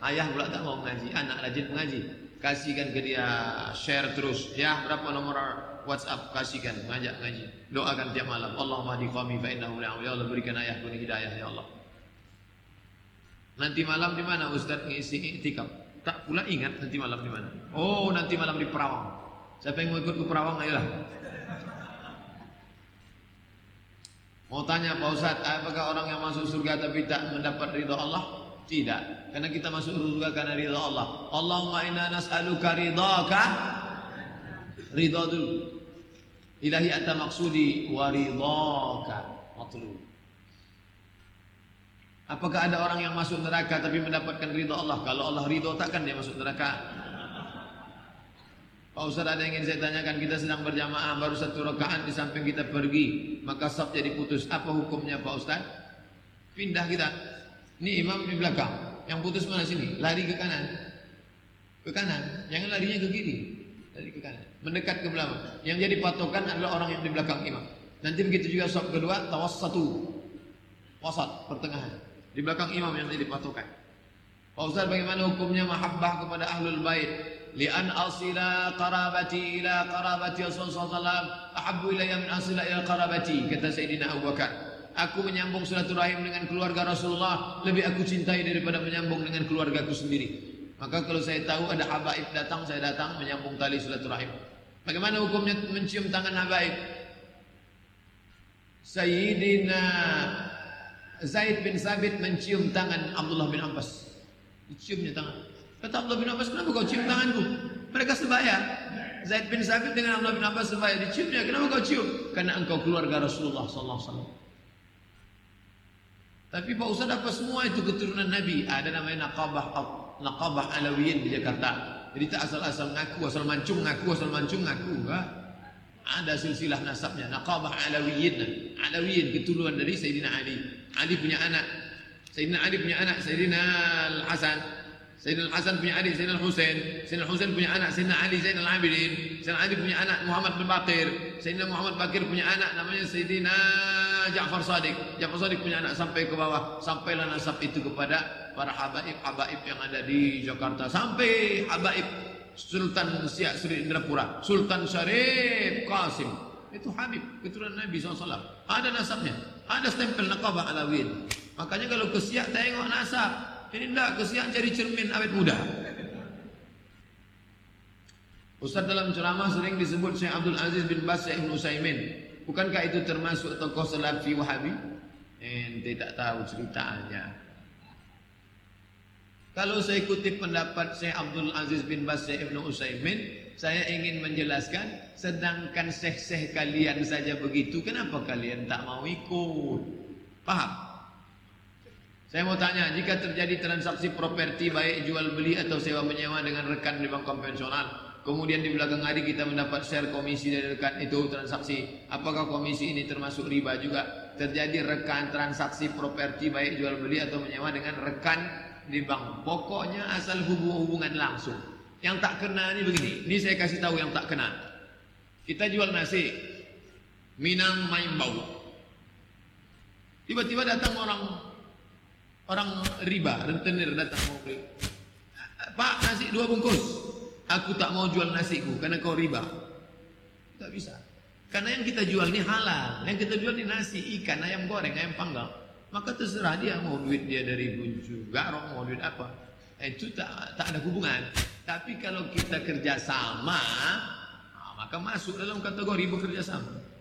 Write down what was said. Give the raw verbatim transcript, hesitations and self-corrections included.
Ayah pula tak mau mengaji, anak rajin mengaji. Kasihkan ke dia, share terus. Ya, berapa nomor WhatsApp, kasihkan, mengajak mengaji. Doakan tiap malam. Allahumma hdi qaumi fa innahum la ya Allah, berikan ayahku ni hidayah ya Allah. Nanti malam di mana Ustaz ngisi iktikaf? Tak pula ingat nanti malam di mana. Oh, nanti malam di Perawang. Siapa yang mau ikut ke Perawang, ayolah. Mau tanya Pak Ustaz, apakah orang yang masuk surga tapi tak mendapat ridha Allah? Tidak, karena kita masuk surga karena ridha Allah. Allahumma inna nas'aluka ridhaka. Ridha dulu. Ilahi anta maksudi wa ridhaka matlub. Apakah ada orang yang masuk neraka tapi mendapatkan ridha Allah? Kalau Allah ridha takkan dia masuk neraka. Pak Ustaz, ada yang ingin saya tanyakan. Kita sedang berjamaah, baru satu rakaat, di samping kita pergi, maka saf jadi putus. Apa hukumnya Pak Ustaz? Pindah kita. Ini imam di belakang, yang putus mana sini? Lari ke kanan, ke kanan. Jangan larinya ke kiri, lari ke kanan, mendekat ke belakang. Yang jadi patokan adalah orang yang di belakang imam. Nanti begitu juga saf kedua, tawassatu, wasat, pertengahan. Di belakang imam yang jadi patokan. Pak Ustaz, bagaimana hukumnya mahabbah kepada ahlul bait? Li'an asila qarabati ila qarabati Rasulullah sallallahu alaihi wasallam ahabbu ilayya min asila ila qarabati, kata Sayyidina Abu Bakar. Aku menyambung silaturahim dengan keluarga Rasulullah lebih aku cintai daripada menyambung dengan keluargaku sendiri. Maka kalau saya tahu ada habaib datang, saya datang menyambung tali silaturahim. Bagaimana hukumnya mencium tangan habaib? Sayyidina Zaid bin Sabit mencium tangan Abdullah bin Abbas. Diciumnya tangan. Kata Abdullah bin Abbas, kenapa kau cium tanganku? Mereka sebaya. Zaid bin Sabit dengan Abdullah bin Abbas sebaya. Diciumnya, kenapa kau cium? Karena engkau keluarga Rasulullah sallallahu alaihi wasallam. Tapi Pak Ustaz, apa semua itu keturunan Nabi? Ada namanya Naqabah Naqabah Alawiyin di Jakarta. Jadi tak asal-asal ngaku, asal mancung ngaku, asal mancung ngaku. Ha? Ada silsilah nasabnya, Naqabah Alawiyin. Alawiyin keturunan dari Sayyidina Ali. Ali punya anak. Sayyidina Ali punya anak, Sayyidina Al-Hasan. Sayyidina Al-Hasan punya adik, Sayyidina Al-Husain. Sayyidina Al-Husain punya anak, Sayyidina Ali Zainal Abidin. Sayyidina Ali punya anak, Muhammad bin Bakir. Sayyidina Muhammad Bakir punya anak, namanya Sayyidina Ja'far Shadiq. Ja'far Shadiq punya anak sampai ke bawah. Sampailah nasab itu kepada para habaib-habaib yang ada di Jakarta. Sampai habaib Sultan Siak Sri Indrapura, Sultan Syarif Qasim. Itu Habib, keturunan Nabi shallallahu alaihi wasallam. Ada nasabnya, ada stempel Naqabah Alawiyin. Makanya kalau ke Siak tengok nasab. Ini enggak, ke Siak cari cermin awet muda. Ustaz, dalam ceramah sering disebut Syekh Abdul Aziz bin Baz, Syekh Ibnu Utsaimin. Bukankah itu termasuk tokoh Salafi Wahabi? Ente tak tahu ceritanya. Kalau saya kutip pendapat Syekh Abdul Aziz bin Baz, Syekh Ibnu Utsaimin, saya ingin menjelaskan, sedangkan syekh-syekh kalian saja begitu, kenapa kalian tak mau ikut? Paham? Saya mau tanya, jika terjadi transaksi properti baik jual beli atau sewa menyewa dengan rekan di bank konvensional, kemudian di belakang hari kita mendapat share komisi dari rekan itu transaksi, apakah komisi ini termasuk riba juga? Terjadi rekan transaksi properti baik jual beli atau menyewa dengan rekan di bank, pokoknya asal hubungan langsung. Yang tak kena ini begini, ini saya kasih tahu yang tak kena. Kita jual nasi Minang Maimbau, tiba-tiba datang orang orang riba, rentenir datang mau beli. Pak, nasi dua bungkus. Aku tak mau jual nasiku karena kau riba. Tak bisa. Karena yang kita jual ini halal. Yang kita jual ini nasi, ikan, ayam goreng, ayam panggang. Maka terserah dia mau duit dia dari buncu garong, mau duit apa. Itu tak, tak ada hubungan. Tapi kalau kita kerjasama, nah, maka masuk dalam kategori bekerja sama.